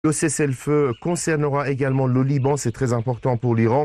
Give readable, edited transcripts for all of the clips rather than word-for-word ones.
Le cessez-le-feu concernera également le Liban, c'est très important pour l'Iran,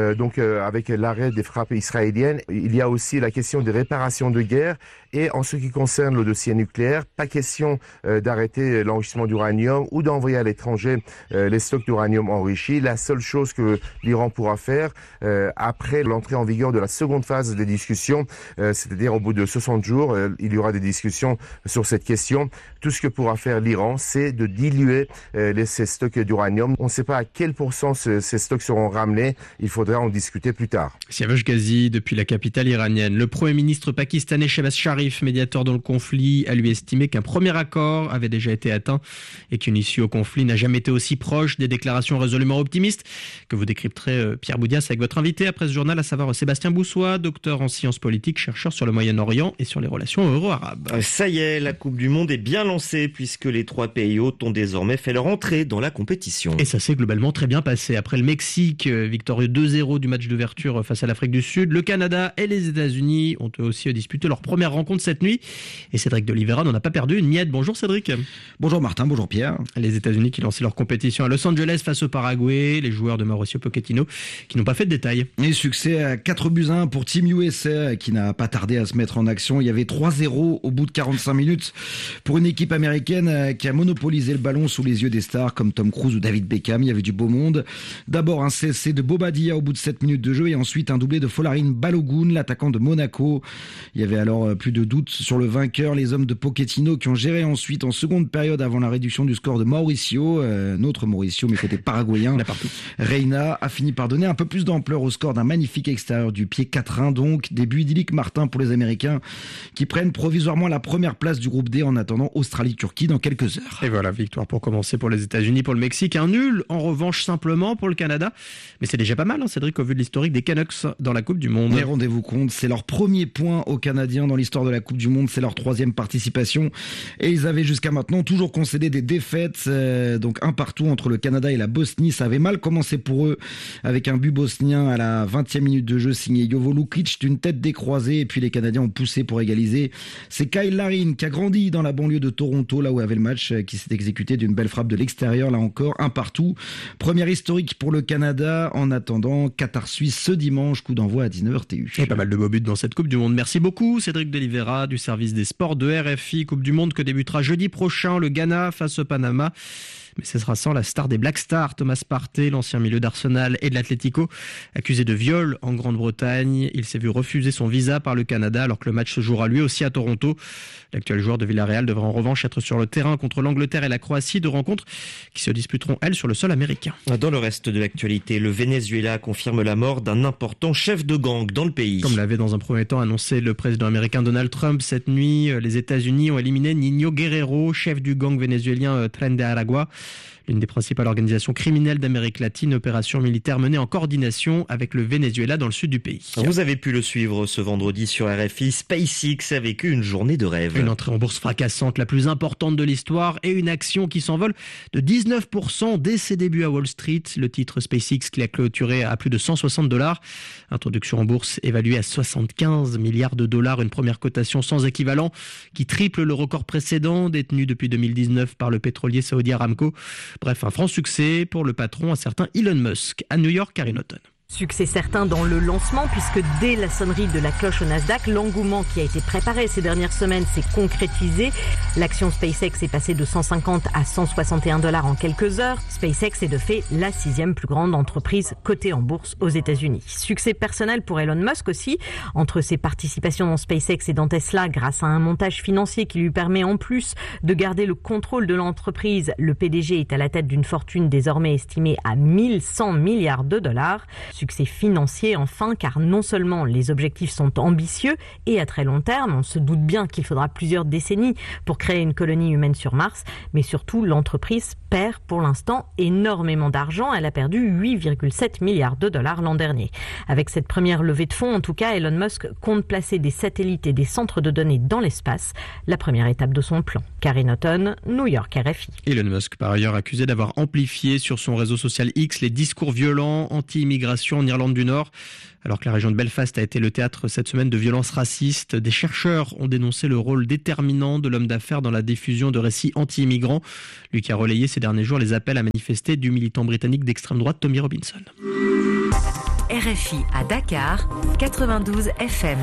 avec l'arrêt des frappes israéliennes. Il y a aussi la question des réparations de guerre et en ce qui concerne le dossier nucléaire, pas question d'arrêter l'enrichissement d'uranium ou d'envoyer à l'étranger les stocks d'uranium enrichi. La seule chose que l'Iran pourra faire après l'entrée en vigueur de la seconde phase des discussions, c'est-à-dire au bout de 60 jours, il y aura des discussions sur cette question. Tout ce que pourra faire l'Iran, c'est de diluer ces stocks d'uranium. On ne sait pas à quel pourcent ces stocks seront ramenés. Il faudra en discuter plus tard. Siavash Ghazi, depuis la capitale iranienne. Le Premier ministre pakistanais Shehbaz Sharif, médiateur dans le conflit, a lui estimé qu'un premier accord avait déjà été atteint et qu'une issue au conflit n'a jamais été aussi proche. Des déclarations résolument optimistes que vous décrypterez, Pierre Boudias, avec votre invité après ce journal, à savoir Sébastien Boussois, docteur en sciences politiques, chercheur sur le Moyen-Orient et sur les relations euro-arabes. Ça y est, la Coupe du Monde est bien lancée puisque les 3 pays hôtes ont désormais fait leur entrée dans la compétition. Et ça s'est globalement très bien passé. Après le Mexique, victorieux 2-0 du match d'ouverture face à l'Afrique du Sud, le Canada et les États-Unis ont eux aussi disputé leur première rencontre cette nuit. Et Cédric de Oliveira n'en a pas perdu une miette. Bonjour Cédric. Bonjour Martin, bonjour Pierre. Les États-Unis qui lançaient leur compétition à Los Angeles face au Paraguay, les joueurs de Mauricio Pochettino qui n'ont pas fait de détails. Et succès à 4-1 pour Team USA qui n'a pas tardé à se mettre en action. Il y avait 3-0 au bout de 45 minutes pour une équipe américaine qui a monopolisé le ballon sous les yeux des stars comme Tom Cruise ou David Beckham. Il y avait du beau monde. D'abord un CC de Bobadilla au bout de 7 minutes de jeu et ensuite un doublé de Folarin Balogun, l'attaquant de Monaco. Il y avait alors plus de doute sur le vainqueur. Les hommes de Pochettino qui ont géré ensuite en seconde période avant la réduction du score de Mauricio, notre Mauricio mais côté paraguayen. Reina a fini par donner un peu plus d'ampleur au score d'un magnifique extérieur du pied 4-1 donc. Début idyllique Martin pour les Américains qui prennent provisoirement la première place du groupe D en attendant Australie-Turquie dans quelques heures. Et voilà, victoire pour commencer pour les États-Unis, pour le Mexique, un nul en revanche simplement pour le Canada. Mais c'est déjà pas mal, Cédric, au vu de l'historique des Canucks dans la Coupe du Monde. Mais rendez-vous compte, c'est leur premier point aux Canadiens dans l'histoire de la Coupe du Monde, c'est leur 3e participation. Et ils avaient jusqu'à maintenant toujours concédé des défaites, donc un partout entre le Canada et la Bosnie. Ça avait mal commencé pour eux avec un but bosnien à la 20e minute de jeu signé Jovo Lukic d'une tête décroisée et puis les Canadiens ont poussé pour égaliser. C'est Kyle Larin qui a grandi dans la banlieue de Toronto, là où avait le match, qui s'est exécuté d'une belle frappe de l'extérieur, là encore, un partout. Première historique pour le Canada. En attendant, Qatar-Suisse ce dimanche, coup d'envoi à 19h TU. Et pas mal de beaux buts dans cette Coupe du Monde. Merci beaucoup Cédric de Oliveira du service des sports de RFI. Coupe du Monde que débutera jeudi prochain, le Ghana face au Panama. Mais ce sera sans la star des Black Stars, Thomas Partey, l'ancien milieu d'Arsenal et de l'Atlético, accusé de viol en Grande-Bretagne. Il s'est vu refuser son visa par le Canada alors que le match se jouera lui aussi à Toronto. L'actuel joueur de Villarreal devra en revanche être sur le terrain contre l'Angleterre et la Croatie, 2 rencontres qui se disputeront, elles, sur le sol américain. Dans le reste de l'actualité, le Venezuela confirme la mort d'un important chef de gang dans le pays. Comme l'avait dans un premier temps annoncé le président américain Donald Trump, cette nuit, les États-Unis ont éliminé Niño Guerrero, chef du gang vénézuélien Tren de Aragua. L'une des principales organisations criminelles d'Amérique latine, opération militaire menée en coordination avec le Venezuela dans le sud du pays. Vous avez pu le suivre ce vendredi sur RFI. SpaceX a vécu une journée de rêve. Une entrée en bourse fracassante, la plus importante de l'histoire, et une action qui s'envole de 19% dès ses débuts à Wall Street. Le titre SpaceX qui a clôturé à plus de $160. Introduction en bourse évaluée à 75 milliards de dollars, une première cotation sans équivalent qui triple le record précédent détenu depuis 2019 par le pétrolier saoudien Aramco. Bref, un franc succès pour le patron, un certain Elon Musk, à New York, Karine Auton. Succès certain dans le lancement puisque dès la sonnerie de la cloche au Nasdaq, l'engouement qui a été préparé ces dernières semaines s'est concrétisé. L'action SpaceX est passée de 150 à $161 en quelques heures. SpaceX est de fait la 6e plus grande entreprise cotée en bourse aux États-Unis. Succès personnel pour Elon Musk aussi. Entre ses participations dans SpaceX et dans Tesla, grâce à un montage financier qui lui permet en plus de garder le contrôle de l'entreprise, le PDG est à la tête d'une fortune désormais estimée à 1100 milliards de dollars. Succès financier enfin, car non seulement les objectifs sont ambitieux et à très long terme, on se doute bien qu'il faudra plusieurs décennies pour créer une colonie humaine sur Mars, mais surtout l'entreprise perd pour l'instant énormément d'argent. Elle a perdu 8,7 milliards de dollars l'an dernier. Avec cette première levée de fonds, en tout cas, Elon Musk compte placer des satellites et des centres de données dans l'espace, la première étape de son plan. Karine Auton, New York, RFI. Elon Musk, par ailleurs, accusé d'avoir amplifié sur son réseau social X les discours violents anti-immigration manifestations en Irlande du Nord. Alors que la région de Belfast a été le théâtre cette semaine de violences racistes, des chercheurs ont dénoncé le rôle déterminant de l'homme d'affaires dans la diffusion de récits anti-immigrants. Lui qui a relayé ces derniers jours les appels à manifester du militant britannique d'extrême droite Tommy Robinson. RFI à Dakar, 92 FM.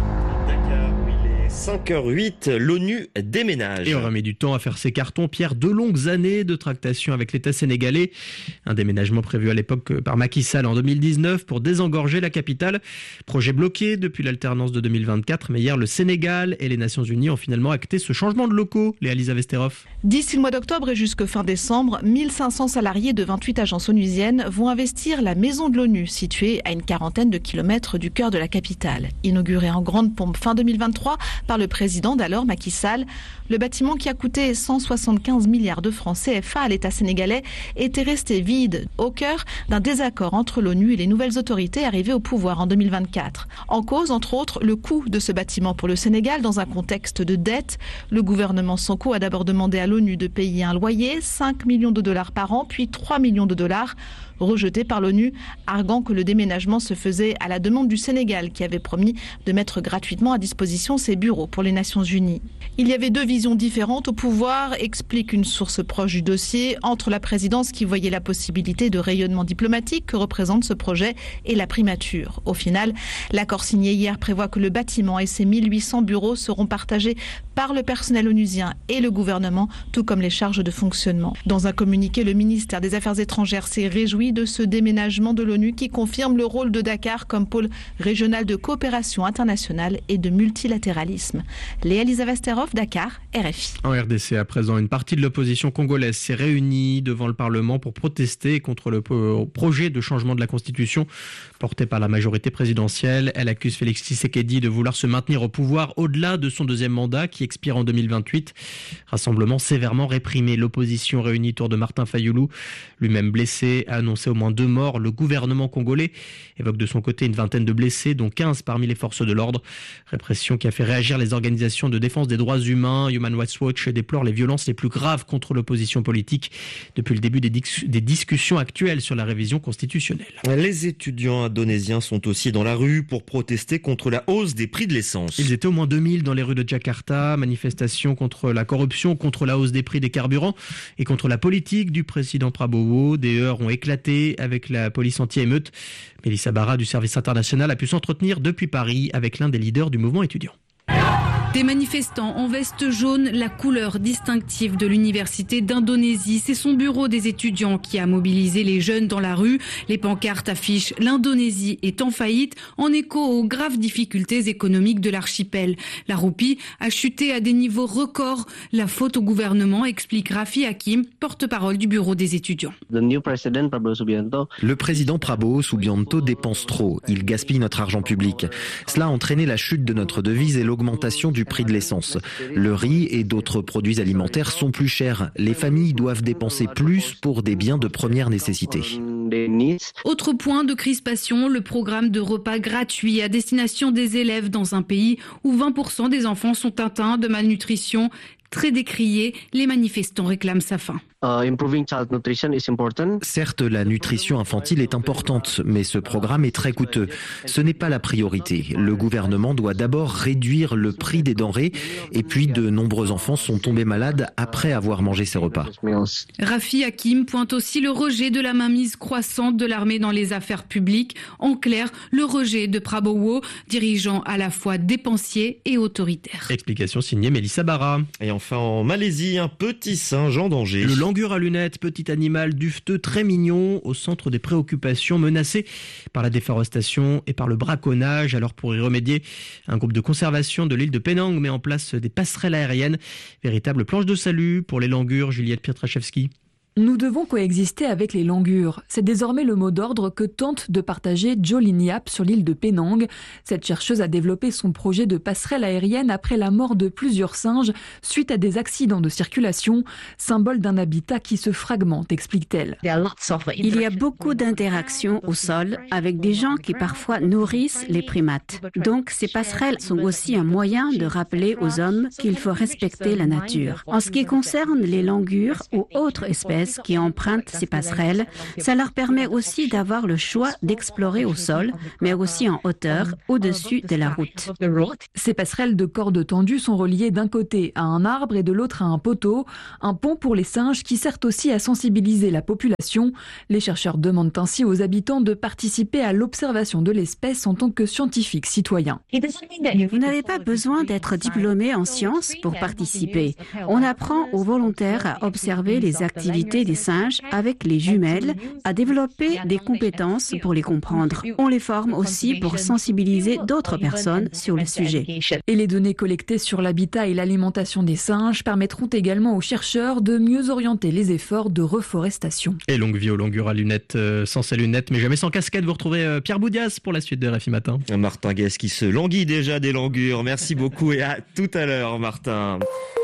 5h08, l'ONU déménage. Et on remet du temps à faire ses cartons. Pierre, 2 longues années de tractation avec l'État sénégalais. Un déménagement prévu à l'époque par Macky Sall en 2019 pour désengorger la capitale. Projet bloqué depuis l'alternance de 2024. Mais hier, le Sénégal et les Nations Unies ont finalement acté ce changement de locaux. Léa-Lisa Vesterhoff. D'ici le mois d'octobre et jusqu'à fin décembre, 1500 salariés de 28 agences onusiennes vont investir la maison de l'ONU, située à une quarantaine de kilomètres du cœur de la capitale. Inaugurée en grande pompe fin 2023 par le président d'alors, Macky Sall, le bâtiment qui a coûté 175 milliards de francs CFA à l'État sénégalais était resté vide au cœur d'un désaccord entre l'ONU et les nouvelles autorités arrivées au pouvoir en 2024. En cause, entre autres, le coût de ce bâtiment pour le Sénégal dans un contexte de dette. Le gouvernement Sonko a d'abord demandé à l'ONU de payer un loyer, 5 millions de dollars par an, puis 3 millions de dollars, rejeté par l'ONU, arguant que le déménagement se faisait à la demande du Sénégal qui avait promis de mettre gratuitement à disposition ses bureaux pour les Nations Unies. Il y avait 2 visions différentes au pouvoir, explique une source proche du dossier, entre la présidence qui voyait la possibilité de rayonnement diplomatique que représente ce projet et la primature. Au final, l'accord signé hier prévoit que le bâtiment et ses 1800 bureaux seront partagés par le personnel onusien et le gouvernement, tout comme les charges de fonctionnement. Dans un communiqué, le ministère des Affaires étrangères s'est réjoui de ce déménagement de l'ONU qui confirme le rôle de Dakar comme pôle régional de coopération internationale et de multilatéralisme. Léa-Lisa Vesterhoff, Dakar, RFI. En RDC, à présent, une partie de l'opposition congolaise s'est réunie devant le Parlement pour protester contre le projet de changement de la Constitution porté par la majorité présidentielle. Elle accuse Félix Tshisekedi de vouloir se maintenir au pouvoir au-delà de son 2e mandat qui expire en 2028. Rassemblement sévèrement réprimé. L'opposition réunie autour de Martin Fayulu, lui-même blessé, a annoncé au moins 2 morts. Le gouvernement congolais évoque de son côté une vingtaine de blessés, dont 15 parmi les forces de l'ordre. Répression qui a fait réagir les organisations de défense des droits humains. Human Rights Watch déplore les violences les plus graves contre l'opposition politique depuis le début des discussions actuelles sur la révision constitutionnelle. Les étudiants indonésiens sont aussi dans la rue pour protester contre la hausse des prix de l'essence. Ils étaient au moins 2000 dans les rues de Jakarta. Manifestation contre la corruption, contre la hausse des prix des carburants et contre la politique du président Prabowo. Des heurts ont éclaté avec la police anti-émeute. Mélissa Barra du service international a pu s'entretenir depuis Paris avec l'un des leaders du mouvement étudiant. Des manifestants en veste jaune, la couleur distinctive de l'université d'Indonésie. C'est son bureau des étudiants qui a mobilisé les jeunes dans la rue. Les pancartes affichent « L'Indonésie est en faillite » en écho aux graves difficultés économiques de l'archipel. La roupie a chuté à des niveaux records. La faute au gouvernement, explique Raffi Hakim, porte-parole du bureau des étudiants. Le président Prabowo Subianto dépense trop. Il gaspille notre argent public. Cela a entraîné la chute de notre devise et l'augmentation du prix de l'essence. Le riz et d'autres produits alimentaires sont plus chers. Les familles doivent dépenser plus pour des biens de première nécessité. Autre point de crispation, le programme de repas gratuits à destination des élèves dans un pays où 20% des enfants sont atteints de malnutrition. Très décrié, les manifestants réclament sa fin. Certes, la nutrition infantile est importante, mais ce programme est très coûteux. Ce n'est pas la priorité. Le gouvernement doit d'abord réduire le prix des denrées et puis de nombreux enfants sont tombés malades après avoir mangé ces repas. Raffi Hakim pointe aussi le rejet de la mainmise croissante de l'armée dans les affaires publiques. En clair, le rejet de Prabowo, dirigeant à la fois dépensier et autoritaire. Explication signée Mélissa Barra. Et enfin en Malaisie, un petit singe en danger. Le langur à lunettes, petit animal duveteux très mignon, au centre des préoccupations, menacé par la déforestation et par le braconnage. Alors pour y remédier, un groupe de conservation de l'île de Penang met en place des passerelles aériennes, véritable planche de salut pour les langurs. Juliette Pietraszewski. Nous devons coexister avec les langurs. C'est désormais le mot d'ordre que tente de partager Jo Liniap sur l'île de Penang. Cette chercheuse a développé son projet de passerelle aérienne après la mort de plusieurs singes suite à des accidents de circulation, symbole d'un habitat qui se fragmente, explique-t-elle. Il y a beaucoup d'interactions au sol avec des gens qui parfois nourrissent les primates. Donc ces passerelles sont aussi un moyen de rappeler aux hommes qu'il faut respecter la nature. En ce qui concerne les langurs ou autres espèces, business qui empruntent ces passerelles. Ça leur permet aussi d'avoir le choix d'explorer au sol, mais aussi en hauteur, au-dessus de la route. Ces passerelles de cordes tendues sont reliées d'un côté à un arbre et de l'autre à un poteau, un pont pour les singes qui sert aussi à sensibiliser la population. Les chercheurs demandent ainsi aux habitants de participer à l'observation de l'espèce en tant que scientifiques citoyens. Vous n'avez pas besoin d'être diplômé en sciences pour participer. On apprend aux volontaires à observer les activités des singes avec les jumelles, à développer des compétences pour les comprendre. On les forme aussi pour sensibiliser d'autres personnes sur le sujet. Et les données collectées sur l'habitat et l'alimentation des singes permettront également aux chercheurs de mieux orienter les efforts de reforestation. Et longue vie aux longueurs à lunettes, sans ses lunettes, mais jamais sans casquette. Vous retrouvez Pierre Boudias pour la suite de RFI Matin. Martin Guess qui se languit déjà des langures. Merci beaucoup et à tout à l'heure, Martin.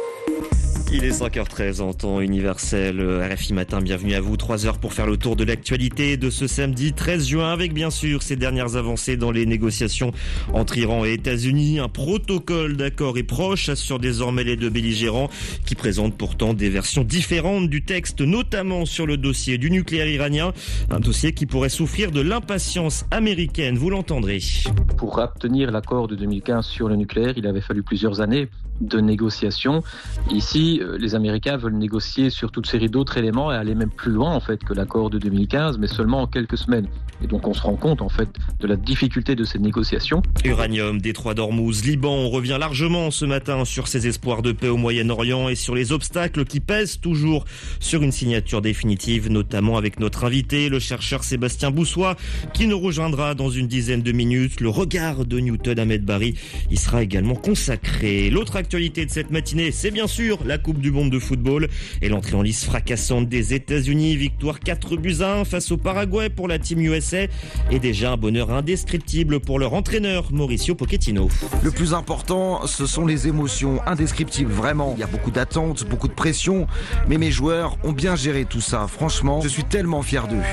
Il est 5h13 en temps universel, RFI Matin, bienvenue à vous, 3 heures pour faire le tour de l'actualité de ce samedi 13 juin avec bien sûr ces dernières avancées dans les négociations entre Iran et États-Unis. Un protocole d'accord est proche, assurent désormais les deux belligérants qui présentent pourtant des versions différentes du texte, notamment sur le dossier du nucléaire iranien, un dossier qui pourrait souffrir de l'impatience américaine, vous l'entendrez. Pour obtenir l'accord de 2015 sur le nucléaire, il avait fallu plusieurs années de négociations. Ici, les Américains veulent négocier sur toute série d'autres éléments et aller même plus loin en fait que l'accord de 2015, mais seulement en quelques semaines. Et donc on se rend compte en fait de la difficulté de ces négociations. Uranium, détroit d'Ormuz, Liban, on revient largement ce matin sur ces espoirs de paix au Moyen-Orient et sur les obstacles qui pèsent toujours sur une signature définitive, notamment avec notre invité, le chercheur Sébastien Boussois, qui nous rejoindra dans une dizaine de minutes. Le regard de Newton Ahmed Bari y sera également consacré. L'autre actualité de cette matinée, c'est bien sûr la Coupe du Monde de football et l'entrée en lice fracassante des États-Unis. Victoire 4-1 face au Paraguay pour la Team USA et déjà un bonheur indescriptible pour leur entraîneur Mauricio Pochettino. Le plus important, ce sont les émotions indescriptibles, vraiment. Il y a beaucoup d'attentes, beaucoup de pression, mais mes joueurs ont bien géré tout ça. Franchement, je suis tellement fier d'eux.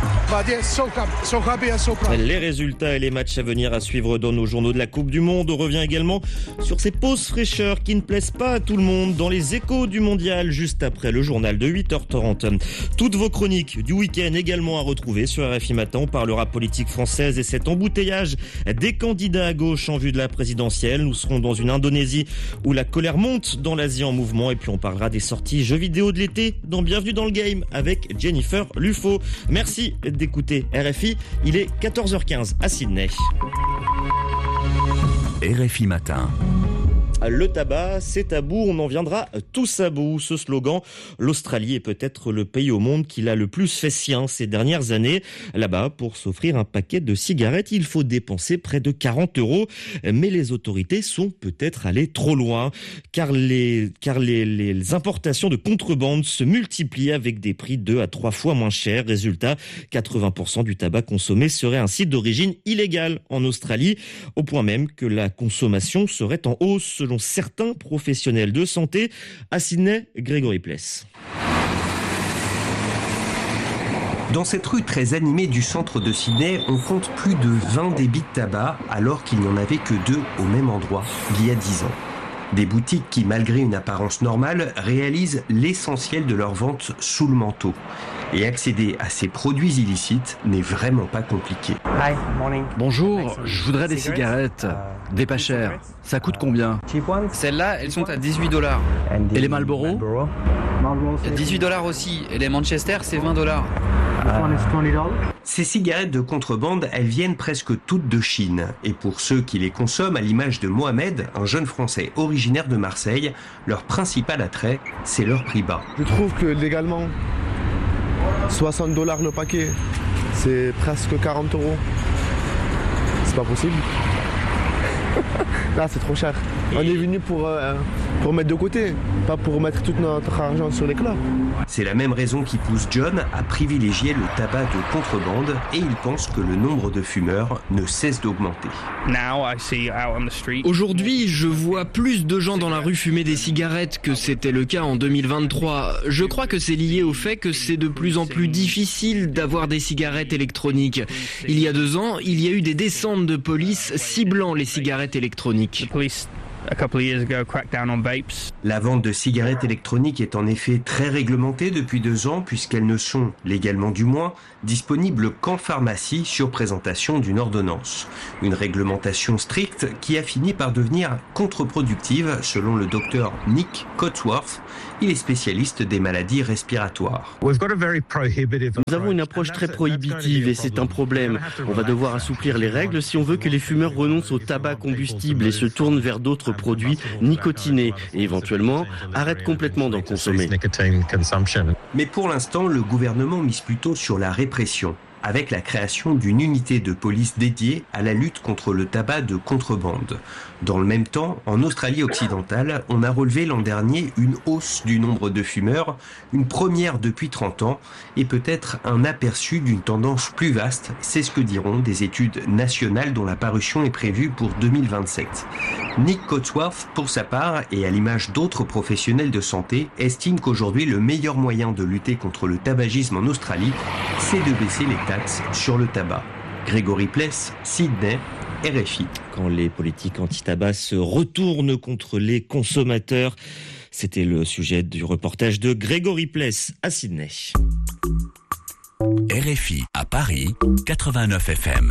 Les résultats et les matchs à venir à suivre dans nos journaux de la Coupe du Monde. On revient également sur ces pauses fraîcheurs qui ne plaisent pas à tout le monde dans les échos du mondial juste après le journal de 8h30. Toutes vos chroniques du week-end également à retrouver sur RFI Matin. On parlera politique française et cet embouteillage des candidats à gauche en vue de la présidentielle. Nous serons dans une Indonésie où la colère monte dans l'Asie en mouvement et puis on parlera des sorties jeux vidéo de l'été dans Bienvenue dans le Game avec Jennifer Lufo. Merci d'écouter RFI. Il est 14h15 à Sydney. RFI Matin. Le tabac, c'est tabou, on en viendra tous à bout. Ce slogan, l'Australie est peut-être le pays au monde qui l'a le plus fait sien ces dernières années. Là-bas, pour s'offrir un paquet de cigarettes, il faut dépenser près de 40 €. Mais les autorités sont peut-être allées trop loin, car les importations de contrebande se multiplient avec des prix 2 à 3 fois moins chers. Résultat, 80% du tabac consommé serait ainsi d'origine illégale en Australie, au point même que la consommation serait en hausse selon certains professionnels de santé. À Sydney, Grégory Pless. Dans cette rue très animée du centre de Sydney, on compte plus de 20 débits de tabac alors qu'il n'y en avait que 2 au même endroit il y a 10 ans. Des boutiques qui, malgré une apparence normale, réalisent l'essentiel de leur vente sous le manteau. Et accéder à ces produits illicites n'est vraiment pas compliqué. Bonjour, je voudrais des cigarettes, des pas chères. Ça coûte combien? Celles-là, elles sont à 18 $. Et les Marlboro? 18 $ aussi. Et les Manchester, c'est 20 $. Ces cigarettes de contrebande, elles viennent presque toutes de Chine. Et pour ceux qui les consomment, à l'image de Mohamed, un jeune Français originaire de Marseille, leur principal attrait, c'est leur prix bas. Je trouve que légalement, 60 $ le paquet, c'est presque 40 €. C'est pas possible. Là, c'est trop cher. On est venu pour mettre de côté, pas pour mettre tout notre argent sur les clopes. C'est la même raison qui pousse John à privilégier le tabac de contrebande et il pense que le nombre de fumeurs ne cesse d'augmenter. Aujourd'hui, je vois plus de gens dans la rue fumer des cigarettes que c'était le cas en 2023. Je crois que c'est lié au fait que c'est de plus en plus difficile d'avoir des cigarettes électroniques. Il y a 2 ans, il y a eu des descentes de police ciblant les cigarettes électroniques. La vente de cigarettes électroniques est en effet très réglementée depuis 2 ans puisqu'elles ne sont, légalement du moins, disponibles qu'en pharmacie sur présentation d'une ordonnance. Une réglementation stricte qui a fini par devenir contre-productive selon le docteur Nick Cotsworth. Il est spécialiste des maladies respiratoires. Nous avons une approche très prohibitive et c'est un problème. On va devoir assouplir les règles si on veut que les fumeurs renoncent au tabac combustible et se tournent vers d'autres produits nicotinés et éventuellement arrêtent complètement d'en consommer. Mais pour l'instant, le gouvernement mise plutôt sur la répression, avec la création d'une unité de police dédiée à la lutte contre le tabac de contrebande. Dans le même temps, en Australie occidentale, on a relevé l'an dernier une hausse du nombre de fumeurs, une première depuis 30 ans, et peut-être un aperçu d'une tendance plus vaste, c'est ce que diront des études nationales dont la parution est prévue pour 2027. Nick Cotsworth, pour sa part, et à l'image d'autres professionnels de santé, estime qu'aujourd'hui le meilleur moyen de lutter contre le tabagisme en Australie, c'est de baisser les taxes sur le tabac. Grégory Pless, Sydney, RFI. Quand les politiques anti-tabac se retournent contre les consommateurs, c'était le sujet du reportage de Grégory Pless à Sydney. RFI à Paris, 89 FM.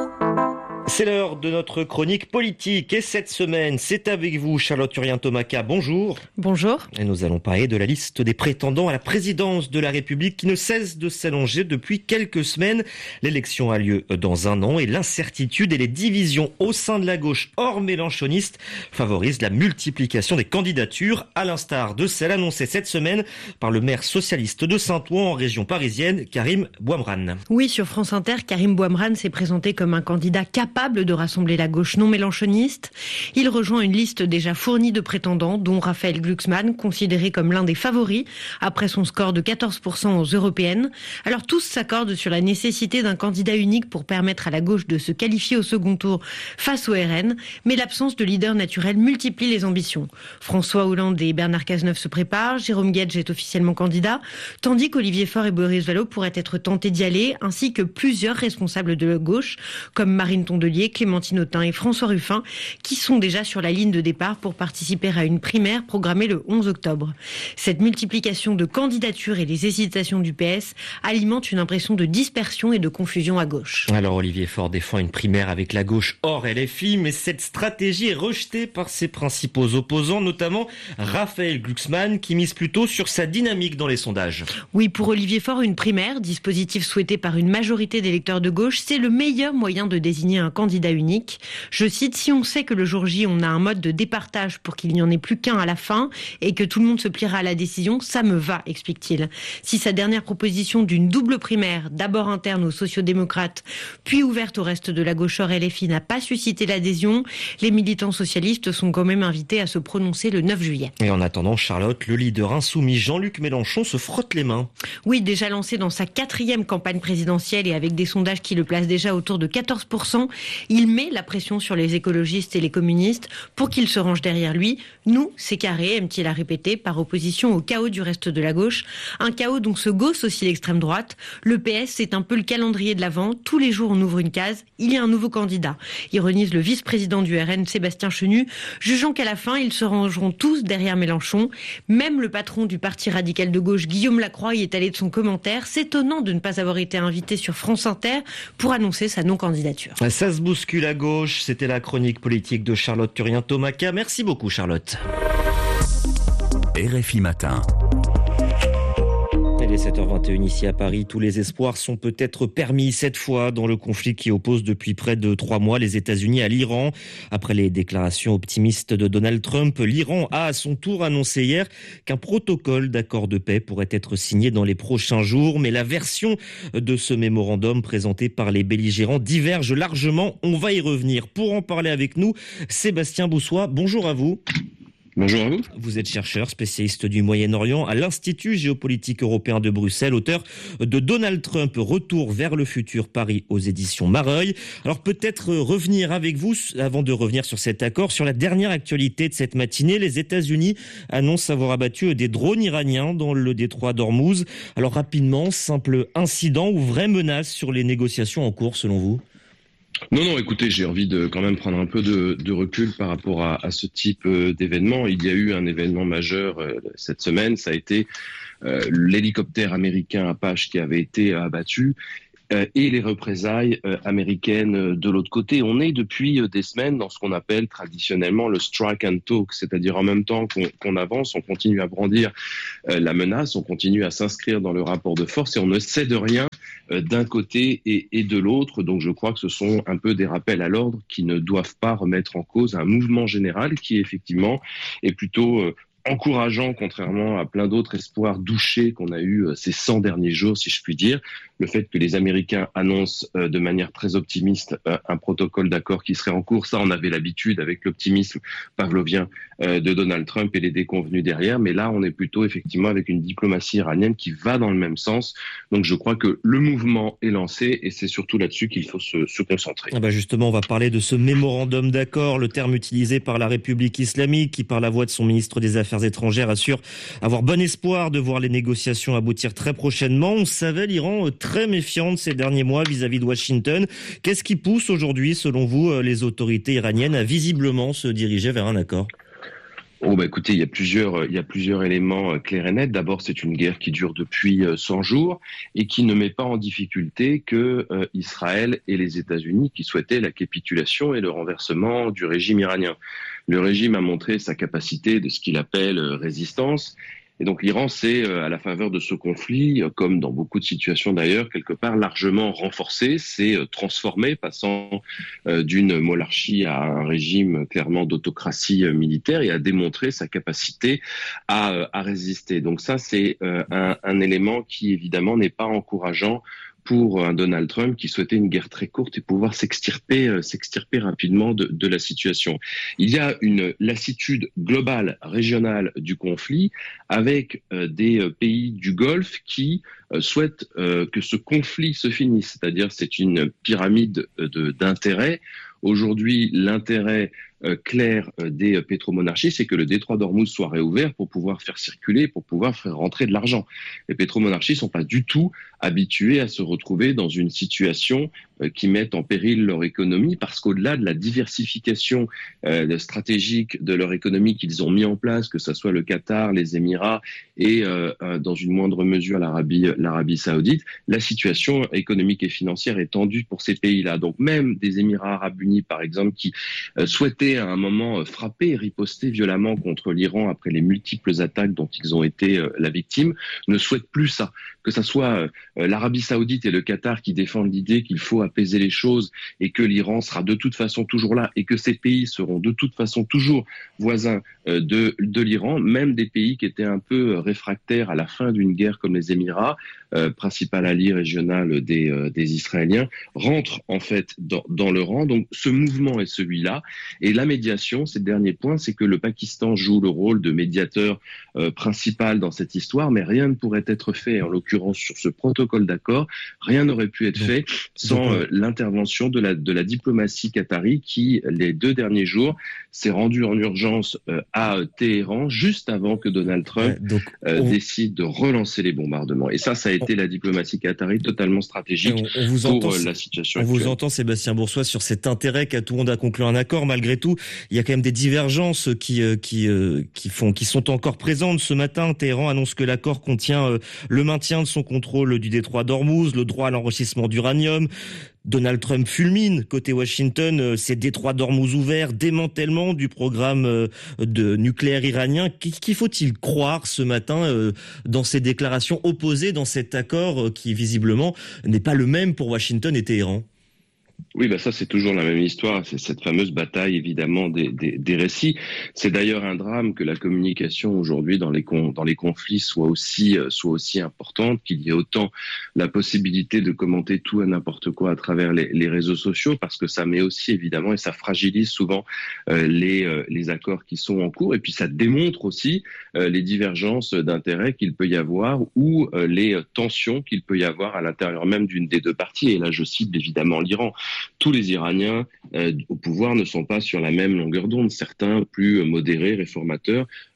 C'est l'heure de notre chronique politique et cette semaine, c'est avec vous Charlotte Urien-Thomaca. Bonjour. Bonjour. Et nous allons parler de la liste des prétendants à la présidence de la République qui ne cesse de s'allonger depuis quelques semaines. L'élection a lieu dans 1 an et l'incertitude et les divisions au sein de la gauche hors mélenchoniste favorisent la multiplication des candidatures, à l'instar de celle annoncée cette semaine par le maire socialiste de Saint-Ouen en région parisienne, Karim Bouamrane. Oui, sur France Inter, Karim Bouamrane s'est présenté comme un candidat capable de rassembler la gauche non mélenchoniste. Il rejoint une liste déjà fournie de prétendants, dont Raphaël Glucksmann, considéré comme l'un des favoris, après son score de 14% aux européennes. Alors tous s'accordent sur la nécessité d'un candidat unique pour permettre à la gauche de se qualifier au second tour face au RN, mais l'absence de leader naturel multiplie les ambitions. François Hollande et Bernard Cazeneuve se préparent, Jérôme Guedj est officiellement candidat, tandis qu'Olivier Faure et Boris Vallaud pourraient être tentés d'y aller, ainsi que plusieurs responsables de la gauche, comme Marine Tondelier, Clémentine Autain et François Ruffin, qui sont déjà sur la ligne de départ pour participer à une primaire programmée le 11 octobre. Cette multiplication de candidatures et les hésitations du PS alimentent une impression de dispersion et de confusion à gauche. Alors Olivier Faure défend une primaire avec la gauche hors LFI, mais cette stratégie est rejetée par ses principaux opposants, notamment Raphaël Glucksmann, qui mise plutôt sur sa dynamique dans les sondages. Oui, pour Olivier Faure, une primaire, dispositif souhaité par une majorité d'électeurs de gauche, c'est le meilleur moyen de désigner un candidat unique. Je cite, si on sait que le jour J, on a un mode de départage pour qu'il n'y en ait plus qu'un à la fin et que tout le monde se pliera à la décision, ça me va, explique-t-il. Si sa dernière proposition d'une double primaire, d'abord interne aux sociodémocrates, puis ouverte au reste de la gauche hors LFI, n'a pas suscité l'adhésion, les militants socialistes sont quand même invités à se prononcer le 9 juillet. Et en attendant, Charlotte, le leader insoumis Jean-Luc Mélenchon se frotte les mains. Oui, déjà lancé dans sa 4e campagne présidentielle et avec des sondages qui le placent déjà autour de 14%, il met la pression sur les écologistes et les communistes pour qu'ils se rangent derrière lui. Nous, c'est carré, aime-t-il à répéter, par opposition au chaos du reste de la gauche. Un chaos dont se gausse aussi l'extrême droite. Le PS, c'est un peu le calendrier de l'Avent. Tous les jours, on ouvre une case. Il y a un nouveau candidat. Ironise le vice-président du RN, Sébastien Chenu, jugeant qu'à la fin, ils se rangeront tous derrière Mélenchon. Même le patron du parti radical de gauche, Guillaume Lacroix, y est allé de son commentaire, s'étonnant de ne pas avoir été invité sur France Inter pour annoncer sa non-candidature. Ça se bouscule à gauche, c'était la chronique politique de Charlotte Urien-Thomaca. Merci beaucoup Charlotte. RFI Matin. Il est 7h21 ici à Paris. Tous les espoirs sont peut-être permis cette fois dans le conflit qui oppose depuis près de 3 mois les États-Unis à l'Iran. Après les déclarations optimistes de Donald Trump, l'Iran a à son tour annoncé hier qu'un protocole d'accord de paix pourrait être signé dans les prochains jours. Mais la version de ce mémorandum présenté par les belligérants diverge largement. On va y revenir. Pour en parler avec nous, Sébastien Boussois, bonjour à vous. Bonjour à vous. Vous êtes chercheur, spécialiste du Moyen-Orient à l'Institut géopolitique européen de Bruxelles, auteur de Donald Trump, Retour vers le futur, Paris aux éditions Mareuil. Alors peut-être revenir avec vous, avant de revenir sur cet accord, sur la dernière actualité de cette matinée. Les États-Unis annoncent avoir abattu des drones iraniens dans le détroit d'Ormuz. Alors rapidement, simple incident ou vraie menace sur les négociations en cours selon vous ? Non, écoutez, j'ai envie de quand même prendre un peu de recul par rapport à ce type d'événement. Il y a eu un événement majeur cette semaine, ça a été l'hélicoptère américain Apache qui avait été abattu et les représailles américaines de l'autre côté. On est depuis des semaines dans ce qu'on appelle traditionnellement le strike and talk, c'est-à-dire en même temps qu'on avance, on continue à brandir la menace, on continue à s'inscrire dans le rapport de force et on ne cède rien d'un côté et de l'autre. Donc je crois que ce sont un peu des rappels à l'ordre qui ne doivent pas remettre en cause un mouvement général qui effectivement est plutôt encourageant, contrairement à plein d'autres espoirs douchés qu'on a eu ces 100 derniers jours, si je puis dire. Le fait que les Américains annoncent de manière très optimiste un protocole d'accord qui serait en cours, ça on avait l'habitude avec l'optimisme pavlovien de Donald Trump et les déconvenus derrière, mais là on est plutôt effectivement avec une diplomatie iranienne qui va dans le même sens. Donc je crois que le mouvement est lancé et c'est surtout là-dessus qu'il faut se concentrer. Justement, on va parler de ce mémorandum d'accord, le terme utilisé par la République islamique qui, par la voix de son ministre des Affaires étrangères, assure avoir bon espoir de voir les négociations aboutir très prochainement. On savait l'Iran très méfiante ces derniers mois vis-à-vis de Washington. Qu'est-ce qui pousse aujourd'hui, selon vous, les autorités iraniennes à visiblement se diriger vers un accord ? Écoutez, il y a plusieurs éléments clairs et nets. D'abord, c'est une guerre qui dure depuis 100 jours et qui ne met pas en difficulté que Israël et les États-Unis qui souhaitaient la capitulation et le renversement du régime iranien. Le régime a montré sa capacité de ce qu'il appelle résistance. Et donc l'Iran s'est, à la faveur de ce conflit, comme dans beaucoup de situations d'ailleurs, quelque part largement renforcé, s'est transformé, passant d'une monarchie à un régime clairement d'autocratie militaire et a démontré sa capacité à résister. Donc ça, c'est un élément qui évidemment n'est pas encourageant pour un Donald Trump qui souhaitait une guerre très courte et pouvoir s'extirper rapidement de la situation. Il y a une lassitude globale, régionale du conflit avec des pays du Golfe qui souhaitent que ce conflit se finisse. C'est-à-dire c'est une pyramide d'intérêts. Aujourd'hui, l'intérêt clair des pétromonarchies, c'est que le détroit d'Ormuz soit réouvert pour pouvoir faire circuler, pour pouvoir faire rentrer de l'argent. Les pétromonarchies sont pas du tout habituées à se retrouver dans une situation qui mette en péril leur économie, parce qu'au-delà de la diversification stratégique de leur économie qu'ils ont mis en place, que ce soit le Qatar, les Émirats et dans une moindre mesure l'Arabie saoudite, la situation économique et financière est tendue pour ces pays-là. Donc même des Émirats arabes unis, par exemple, qui souhaitaient à un moment frapper et riposter violemment contre l'Iran après les multiples attaques dont ils ont été la victime, ne souhaitent plus ça. Que ça soit l'Arabie saoudite et le Qatar qui défendent l'idée qu'il faut apaiser les choses et que l'Iran sera de toute façon toujours là et que ces pays seront de toute façon toujours voisins de l'Iran, même des pays qui étaient un peu réfractaires à la fin d'une guerre comme les Émirats, principal allié régional des Israéliens, rentrent en fait dans le rang. Donc ce mouvement est celui-là. Et la médiation, c'est le dernier point, c'est que le Pakistan joue le rôle de médiateur principal dans cette histoire, mais rien ne pourrait être fait, en l'occurrence sur ce protocole d'accord, rien n'aurait pu être fait sans l'intervention de la diplomatie qatari qui, les 2 derniers jours, s'est rendue en urgence à Téhéran, juste avant que Donald Trump décide de relancer les bombardements. Et ça a été la diplomatie qatari totalement stratégique pour la situation actuelle. On vous entend, Sébastien Boursois, sur cet intérêt qu'a tout le monde à conclure un accord. Malgré tout, il y a quand même des divergences qui sont encore présentes. Ce matin, Téhéran annonce que l'accord contient le maintien de son contrôle du détroit d'Ormuz, le droit à l'enrichissement d'uranium. Donald Trump fulmine, côté Washington, ces détroits d'Ormuz ouverts, démantèlement du programme de nucléaire iranien. Qu'il faut-il croire ce matin dans ces déclarations opposées, dans cet accord qui visiblement n'est pas le même pour Washington et Téhéran ? Oui, ça c'est toujours la même histoire, c'est cette fameuse bataille évidemment des récits. C'est d'ailleurs un drame que la communication aujourd'hui dans les conflits soit aussi importante, qu'il y ait autant la possibilité de commenter tout et n'importe quoi à travers les réseaux sociaux, parce que ça met aussi évidemment et ça fragilise souvent les accords qui sont en cours, et puis ça démontre aussi les divergences d'intérêts qu'il peut y avoir ou les tensions qu'il peut y avoir à l'intérieur même d'une des deux parties. Et là je cite évidemment l'Iran. Tous les Iraniens au pouvoir ne sont pas sur la même longueur d'onde. Certains plus modérés, réformateurs,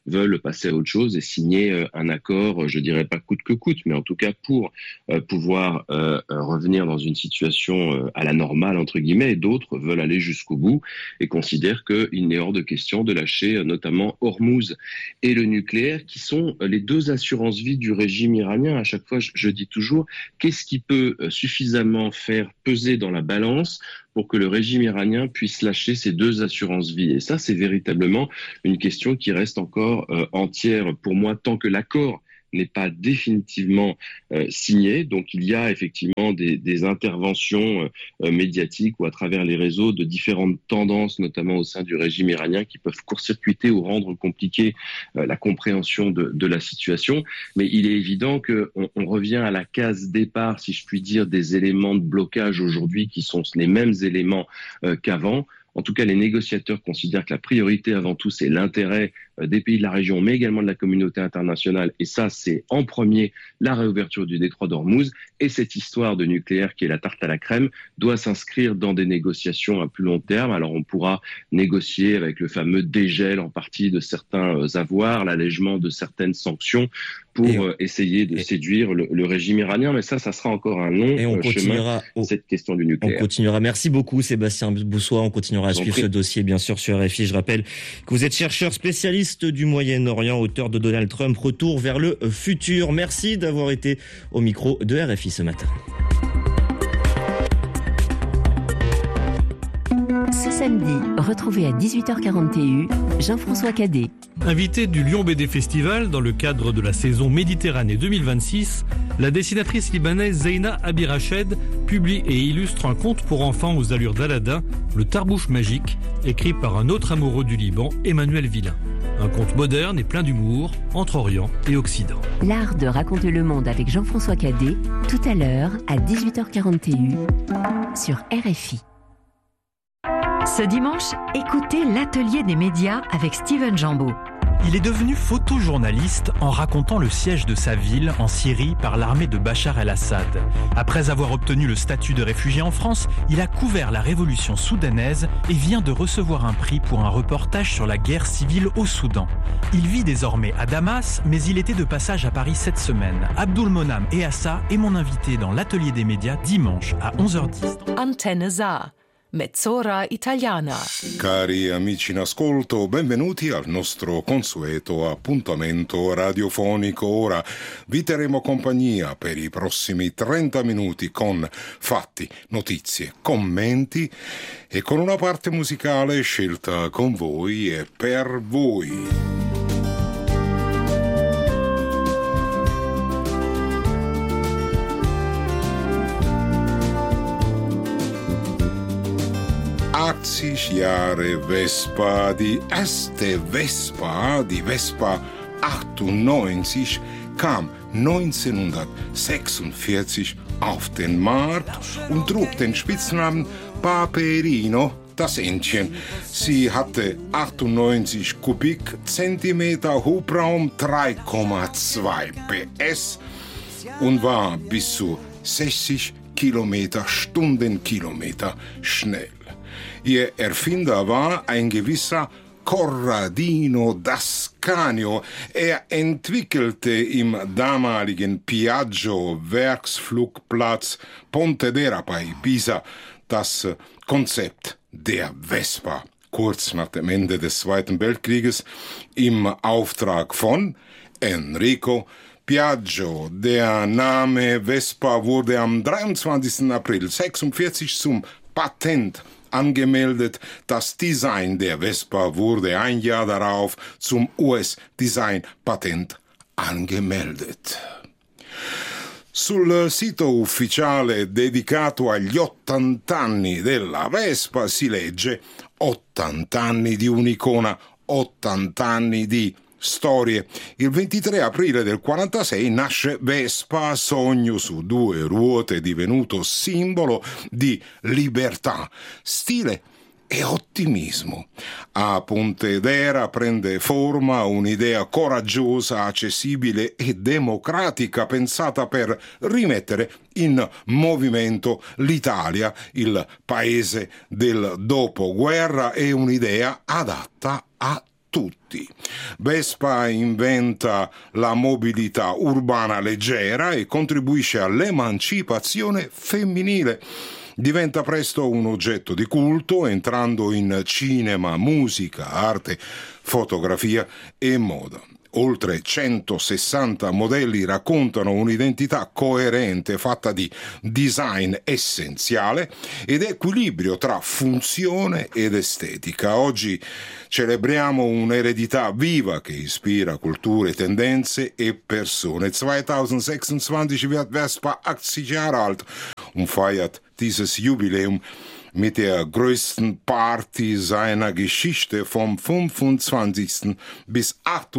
veulent passer à autre chose et signer un accord, je dirais pas coûte que coûte, mais en tout cas pour pouvoir revenir dans une situation à la normale, entre guillemets, et d'autres veulent aller jusqu'au bout et considèrent qu'il n'est hors de question de lâcher notamment Hormuz et le nucléaire, qui sont les deux assurances-vie du régime iranien. À chaque fois, je dis toujours, qu'est-ce qui peut suffisamment faire peser dans la balance pour que le régime iranien puisse lâcher ces deux assurances-vie? Et ça, c'est véritablement une question qui reste encore entière pour moi tant que l'accord n'est pas définitivement signé. Donc il y a effectivement des interventions médiatiques ou à travers les réseaux de différentes tendances, notamment au sein du régime iranien, qui peuvent court-circuiter ou rendre compliqué la compréhension de la situation. Mais il est évident qu'on revient à la case départ, si je puis dire, des éléments de blocage aujourd'hui qui sont les mêmes éléments qu'avant. En tout cas, les négociateurs considèrent que la priorité avant tout, c'est l'intérêt des pays de la région, mais également de la communauté internationale. Et ça, c'est en premier la réouverture du détroit d'Ormuz. Et cette histoire de nucléaire qui est la tarte à la crème doit s'inscrire dans des négociations à plus long terme. Alors on pourra négocier avec le fameux dégel en partie de certains avoirs, l'allègement de certaines sanctions pour essayer de séduire le régime iranien. Mais ça sera encore un long chemin, cette question du nucléaire. On continuera. Merci beaucoup Sébastien Boussois. On continuera à suivre ce dossier, bien sûr, sur RFI. Je rappelle que vous êtes chercheur spécialiste du Moyen-Orient, auteur de Donald Trump, Retour vers le futur. Merci d'avoir été au micro de RFI ce matin. Ce samedi, retrouvez à 18h40 TU Jean-François Cadet. Invité du Lyon BD Festival dans le cadre de la saison Méditerranée 2026, la dessinatrice libanaise Zeina Abirached publie et illustre un conte pour enfants aux allures d'Aladin, Le Tarbouche magique, écrit par un autre amoureux du Liban, Emmanuel Villain. Un conte moderne et plein d'humour entre Orient et Occident. L'art de raconter le monde avec Jean-François Cadet, tout à l'heure à 18h40 TU sur RFI. Ce dimanche, écoutez l'atelier des médias avec Steven Jambeau. Il est devenu photojournaliste en racontant le siège de sa ville en Syrie par l'armée de Bachar el-Assad. Après avoir obtenu le statut de réfugié en France, il a couvert la révolution soudanaise et vient de recevoir un prix pour un reportage sur la guerre civile au Soudan. Il vit désormais à Damas, mais il était de passage à Paris cette semaine. Abdulmonam Eassa est mon invité dans l'atelier des médias dimanche à 11h10. Antenne ZA. Mezz'ora italiana. Cari amici in ascolto, benvenuti al nostro consueto appuntamento radiofonico. Ora vi terremo compagnia per i prossimi 30 minuti con fatti, notizie, commenti e con una parte musicale scelta con voi e per voi. Jahre Vespa, die erste Vespa, die Vespa 98, kam 1946 auf den Markt und trug den Spitznamen Paperino, das Entchen. Sie hatte 98 Kubikzentimeter Hubraum, 3,2 PS und war bis zu 60 Stundenkilometer schnell. Ihr Erfinder war ein gewisser Corradino d'Ascanio. Er entwickelte im damaligen Piaggio-Werksflugplatz Pontedera bei Pisa das Konzept der Vespa. Kurz nach dem Ende des Zweiten Weltkrieges im Auftrag von Enrico Piaggio. Der Name Vespa wurde am 23. April 1946 zum Patent angemeldet. Das Design der Vespa wurde ein Jahr darauf zum US-Design-Patent angemeldet. Sul sito ufficiale dedicato agli 80 anni della Vespa si legge 80 anni di un'icona, 80 anni di storie. Il 23 aprile del 46 nasce Vespa, sogno su due ruote divenuto simbolo di libertà, stile e ottimismo. A Pontedera prende forma un'idea coraggiosa, accessibile e democratica pensata per rimettere in movimento l'Italia, il paese del dopoguerra, e un'idea adatta a tutti. Vespa inventa la mobilità urbana leggera e contribuisce all'emancipazione femminile. Diventa presto un oggetto di culto, entrando in cinema, musica, arte, fotografia e moda. Oltre 160 modelli raccontano un'identità coerente fatta di design essenziale ed equilibrio tra funzione ed estetica. Oggi celebriamo un'eredità viva che ispira culture, tendenze e persone. 2026 wird Vespa 80 Jahre alt und feiert dieses Jubiläum mit der größten Party seiner Geschichte vom 25. bis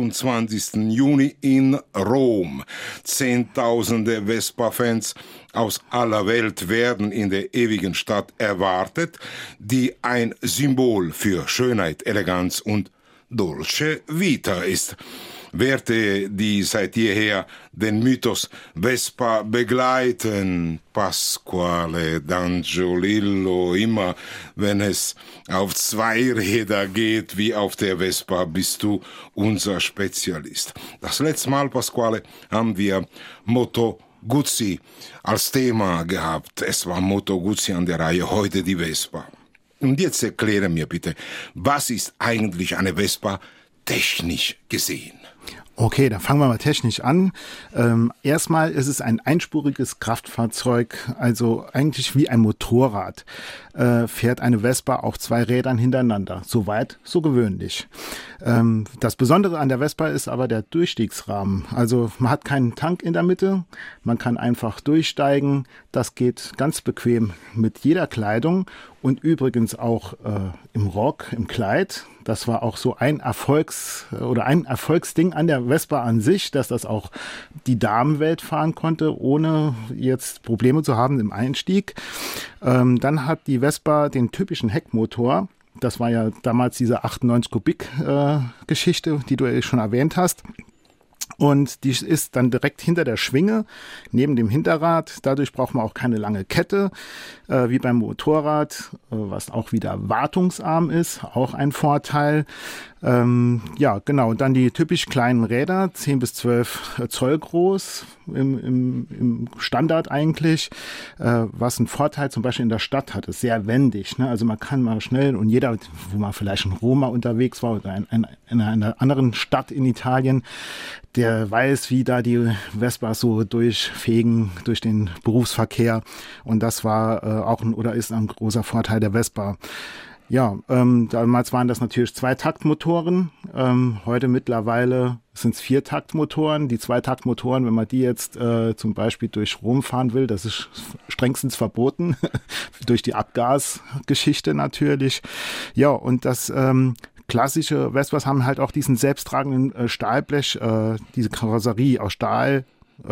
28. Juni in Rom. Zehntausende Vespa-Fans aus aller Welt werden in der ewigen Stadt erwartet, die ein Symbol für Schönheit, Eleganz und Dolce Vita ist. Werte, die seit jeher den Mythos Vespa begleiten, Pasquale D'Angiolillo, immer wenn es auf zwei Räder geht, wie auf der Vespa, bist du unser Spezialist. Das letzte Mal, Pasquale, haben wir Moto Guzzi als Thema gehabt. Es war Moto Guzzi an der Reihe, heute die Vespa. Und jetzt erkläre mir bitte, was ist eigentlich eine Vespa technisch gesehen? Okay, dann fangen wir mal technisch an. Erstmal ist es ein einspuriges Kraftfahrzeug, also eigentlich wie ein Motorrad. Fährt eine Vespa auf zwei Rädern hintereinander. Soweit, so gewöhnlich. Das Besondere an der Vespa ist aber der Durchstiegsrahmen. Also man hat keinen Tank in der Mitte, man kann einfach durchsteigen. Das geht ganz bequem mit jeder Kleidung und übrigens auch im Rock, im Kleid. Das war auch so ein Erfolgsding an der Vespa an sich, dass das auch die Damenwelt fahren konnte, ohne jetzt Probleme zu haben im Einstieg. Dann hat die Vespa den typischen Heckmotor. Das war ja damals diese 98 Kubik Geschichte, die du ja schon erwähnt hast. Und die ist dann direkt hinter der Schwinge, neben dem Hinterrad. Dadurch braucht man auch keine lange Kette, wie beim Motorrad, was auch wieder wartungsarm ist, auch ein Vorteil. Ja, genau. Und dann die typisch kleinen Räder, 10 bis 12 Zoll groß, im Standard eigentlich, was einen Vorteil zum Beispiel in der Stadt hat, ist sehr wendig. Ne? Also man kann mal schnell, und jeder, wo man vielleicht in Roma unterwegs war oder in einer anderen Stadt in Italien, der weiß, wie da die Vespas so durchfegen durch den Berufsverkehr. Und das war auch oder ist ein großer Vorteil der Vespa. Ja, damals waren das natürlich Zweitaktmotoren. Heute mittlerweile sind es Viertaktmotoren. Die Zweitaktmotoren, wenn man die jetzt zum Beispiel durch Rom fahren will, das ist strengstens verboten. Durch die Abgasgeschichte natürlich. Ja, und das klassische Vespas haben halt auch diesen selbsttragenden Stahlblech, diese Karosserie aus Stahl,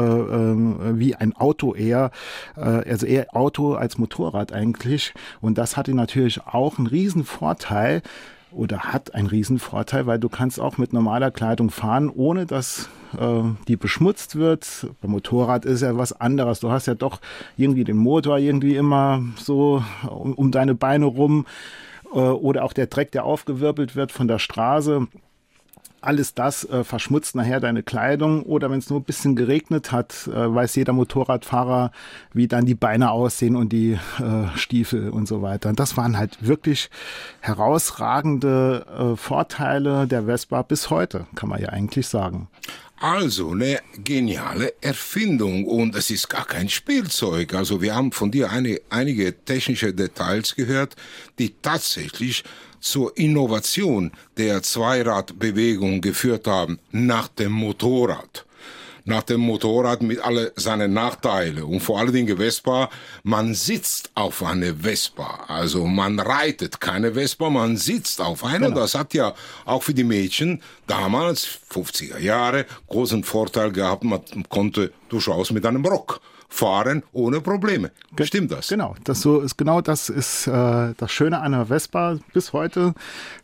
wie ein Auto eher, also eher Auto als Motorrad eigentlich. Und das hatte natürlich auch einen riesen Vorteil oder hat einen riesen Vorteil, weil du kannst auch mit normaler Kleidung fahren, ohne dass die beschmutzt wird. Beim Motorrad ist ja was anderes. Du hast ja doch irgendwie den Motor irgendwie immer so um deine Beine rum oder auch der Dreck, der aufgewirbelt wird von der Straße. Alles das verschmutzt nachher deine Kleidung, oder wenn es nur ein bisschen geregnet hat, weiß jeder Motorradfahrer, wie dann die Beine aussehen und die Stiefel und so weiter. Und das waren halt wirklich herausragende Vorteile der Vespa bis heute, kann man ja eigentlich sagen. Also eine geniale Erfindung, und es ist gar kein Spielzeug. Also wir haben von dir einige technische Details gehört, die tatsächlich zur Innovation der Zweiradbewegung geführt haben, nach dem Motorrad. Nach dem Motorrad mit alle seinen Nachteilen. Und vor allen Dingen Vespa, man sitzt auf eine Vespa. Also man reitet keine Vespa, man sitzt auf eine. Genau. Das hat ja auch für die Mädchen damals, 50er Jahre, großen Vorteil gehabt. Man konnte durchaus mit einem Rock fahren ohne Probleme. Stimmt das? Genau, das ist das Schöne an einer Vespa bis heute,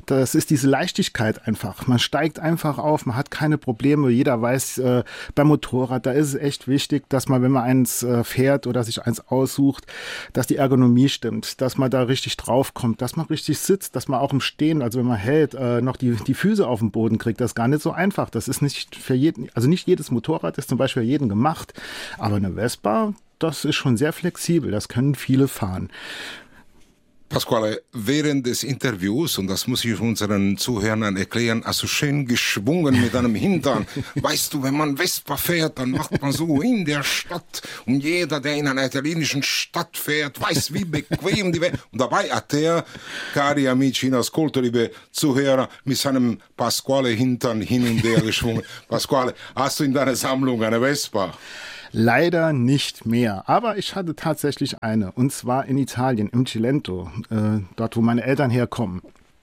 Das ist diese Leichtigkeit einfach. Man steigt einfach auf, man hat keine Probleme. Jeder weiß, beim Motorrad, da ist es echt wichtig, dass man, wenn man eins fährt oder sich eins aussucht, dass die Ergonomie stimmt, dass man da richtig draufkommt, dass man richtig sitzt, dass man auch im Stehen, also wenn man hält, noch die Füße auf den Boden kriegt. Das ist gar nicht so einfach. Das ist nicht für jeden, also nicht jedes Motorrad ist zum Beispiel für jeden gemacht. Aber eine Vespa, das ist schon sehr flexibel. Das können viele fahren. Pasquale, während des Interviews, und das muss ich unseren Zuhörern erklären, also schön geschwungen mit einem Hintern. Weißt du, wenn man Vespa fährt, dann macht man so in der Stadt. Und jeder, der in einer italienischen Stadt fährt, weiß, wie bequem die Vespa. Und dabei hat er, cari amici in ascolto, liebe Zuhörer, mit seinem Pasquale Hintern hin und her geschwungen. Pasquale, hast du in deiner Sammlung eine Vespa? Leider nicht mehr, aber ich hatte tatsächlich eine, und zwar in Italien, im Cilento, dort wo meine Eltern herkommen.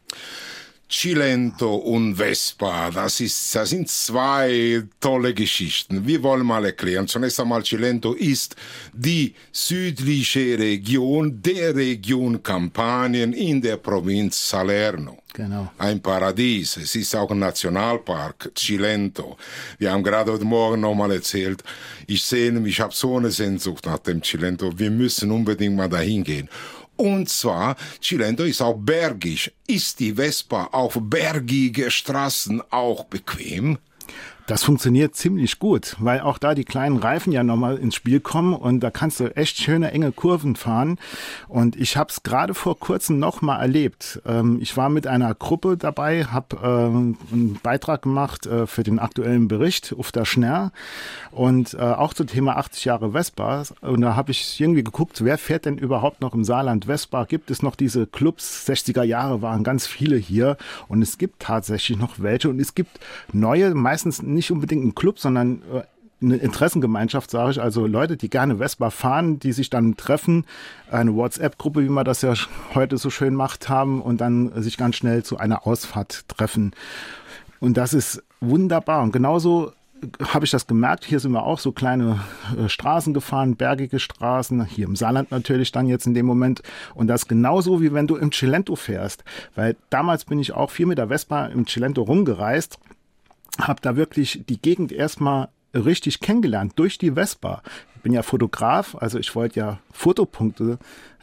Cilento und Vespa, das sind zwei tolle Geschichten. Wir wollen mal erklären. Zunächst einmal, Cilento ist die südliche Region der Region Kampanien in der Provinz Salerno. Genau. Ein Paradies. Es ist auch ein Nationalpark, Cilento. Wir haben gerade heute Morgen nochmal erzählt, ich habe so eine Sehnsucht nach dem Cilento. Wir müssen unbedingt mal dahin gehen. Und zwar, Cilento ist auch bergig. Ist die Vespa auf bergige Straßen auch bequem? Das funktioniert ziemlich gut, weil auch da die kleinen Reifen ja nochmal ins Spiel kommen und da kannst du echt schöne, enge Kurven fahren. Und ich habe es gerade vor kurzem nochmal erlebt. Ich war mit einer Gruppe dabei, habe einen Beitrag gemacht für den aktuellen Bericht auf der Schnell und auch zum Thema 80 Jahre Vespa. Und da habe ich irgendwie geguckt, wer fährt denn überhaupt noch im Saarland Vespa? Gibt es noch diese Clubs? 60er Jahre waren ganz viele hier und es gibt tatsächlich noch welche und es gibt neue, meistens nicht unbedingt ein Club, sondern eine Interessengemeinschaft, sage ich, also Leute, die gerne Vespa fahren, die sich dann treffen, eine WhatsApp-Gruppe, wie man das ja heute so schön macht haben und dann sich ganz schnell zu einer Ausfahrt treffen. Und das ist wunderbar und genauso habe ich das gemerkt, hier sind wir auch so kleine Straßen gefahren, bergige Straßen, hier im Saarland natürlich dann jetzt in dem Moment und das genauso wie wenn du im Cilento fährst, weil damals bin ich auch viel mit der Vespa im Cilento rumgereist, habe da wirklich die Gegend erstmal richtig kennengelernt durch die Vespa. Ich bin ja Fotograf, also ich wollte ja Fotopunkte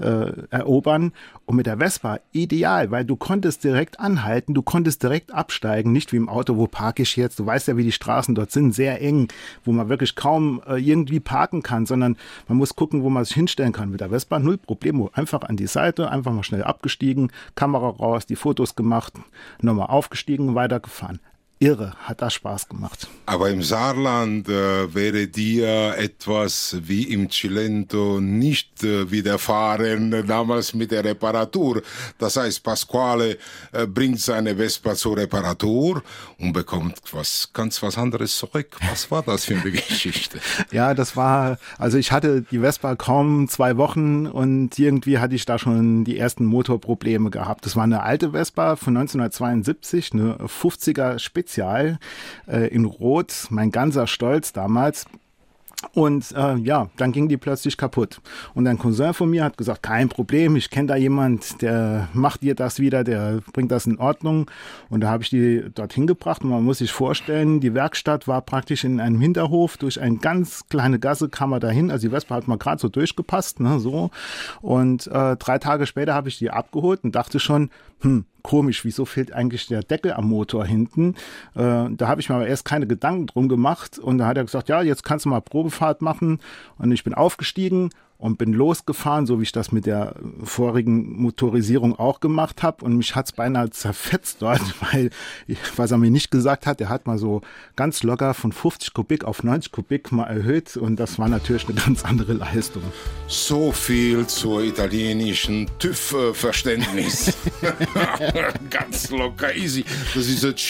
erobern und mit der Vespa ideal, weil du konntest direkt anhalten, du konntest direkt absteigen, nicht wie im Auto, wo parke ich jetzt, du weißt ja, wie die Straßen dort sind, sehr eng, wo man wirklich kaum irgendwie parken kann, sondern man muss gucken, wo man sich hinstellen kann. Mit der Vespa null Problemo, einfach an die Seite, einfach mal schnell abgestiegen, Kamera raus, die Fotos gemacht, nochmal aufgestiegen, weitergefahren. Irre, hat das Spaß gemacht. Aber im Saarland wäre dir etwas wie im Cilento nicht widerfahren, damals mit der Reparatur. Das heißt, Pasquale bringt seine Vespa zur Reparatur und bekommt ganz was anderes zurück. Was war das für eine Geschichte? Ja, das war, also ich hatte die Vespa kaum 2 Wochen und irgendwie hatte ich da schon die ersten Motorprobleme gehabt. Das war eine alte Vespa von 1972, eine 50er Spezial in Rot, mein ganzer Stolz damals. Und dann ging die plötzlich kaputt. Und ein Cousin von mir hat gesagt, kein Problem, ich kenne da jemand, der macht dir das wieder, der bringt das in Ordnung. Und da habe ich die dorthin gebracht und man muss sich vorstellen, die Werkstatt war praktisch in einem Hinterhof, durch eine ganz kleine Gasse kam man dahin, also die Vespa hat mal gerade so durchgepasst, ne, so. Und 3 Tage später habe ich die abgeholt und dachte schon, komisch, wieso fehlt eigentlich der Deckel am Motor hinten? Da habe ich mir aber erst keine Gedanken drum gemacht und da hat er gesagt, ja, jetzt kannst du mal Probefahrt machen und ich bin aufgestiegen und bin losgefahren, so wie ich das mit der vorigen Motorisierung auch gemacht habe und mich hat's beinahe zerfetzt dort, weil, was er mir nicht gesagt hat, er hat mal so ganz locker von 50 Kubik auf 90 Kubik mal erhöht und das war natürlich eine ganz andere Leistung. So viel zur italienischen TÜV-Verständnis. Ganz locker, easy. Das ist eine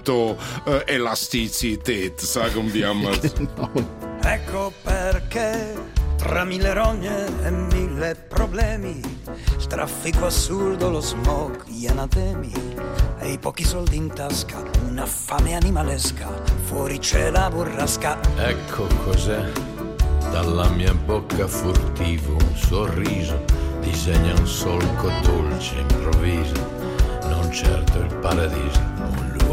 Cilento-Elastizität, sagen wir mal. Genau. Ecco perché tra 1000 rogne e 1000 problemi, traffico assurdo, lo smog, gli anatemi, e i pochi soldi in tasca, una fame animalesca, fuori c'è la burrasca. Ecco cos'è, dalla mia bocca furtivo un sorriso, disegna un solco dolce improvviso, non certo il paradiso, un